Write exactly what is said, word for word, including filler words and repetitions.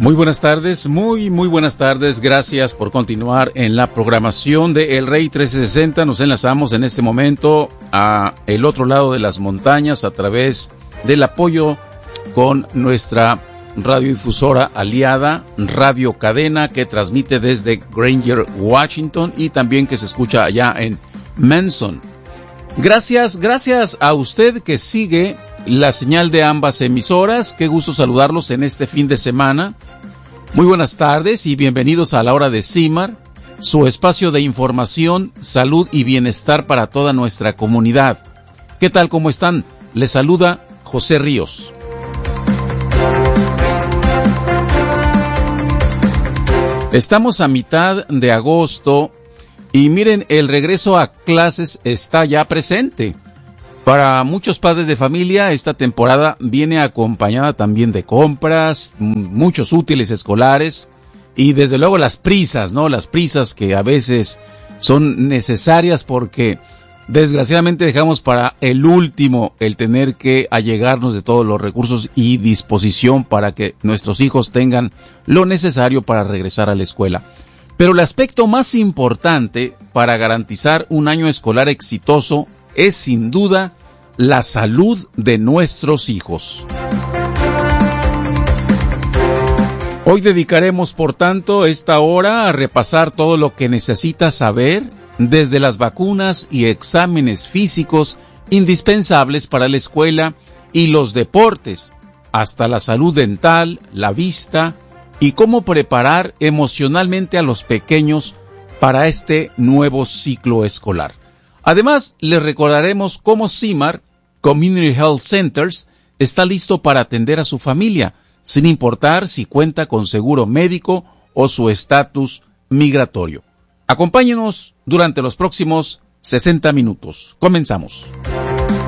Muy buenas tardes, muy, muy buenas tardes. Gracias por continuar en la programación de El Rey trescientos sesenta. Nos enlazamos en este momento a el otro lado de las montañas a través del apoyo con nuestra radiodifusora aliada, Radio Cadena, que transmite desde Granger, Washington, y también que se escucha allá en Manson. Gracias, gracias a usted que sigue la señal de ambas emisoras. Qué gusto saludarlos en este fin de semana. Muy buenas tardes y bienvenidos a la hora de CIMAR, su espacio de información, salud y bienestar para toda nuestra comunidad. ¿Qué tal? ¿Cómo están? Les saluda José Ríos. Estamos a mitad de agosto y miren, el regreso a clases está ya presente. Para muchos padres de familia, esta temporada viene acompañada también de compras, muchos útiles escolares y desde luego las prisas, ¿no? Las prisas que a veces son necesarias porque desgraciadamente dejamos para el último el tener que allegarnos de todos los recursos y disposición para que nuestros hijos tengan lo necesario para regresar a la escuela. Pero el aspecto más importante para garantizar un año escolar exitoso es sin duda la salud de nuestros hijos. Hoy dedicaremos, por tanto, esta hora a repasar todo lo que necesita saber, desde las vacunas y exámenes físicos indispensables para la escuela y los deportes, hasta la salud dental, la vista y cómo preparar emocionalmente a los pequeños para este nuevo ciclo escolar. Además, les recordaremos cómo CIMAR, Community Health Centers, está listo para atender a su familia, sin importar si cuenta con seguro médico o su estatus migratorio. Acompáñenos durante los próximos sesenta minutos. Comenzamos.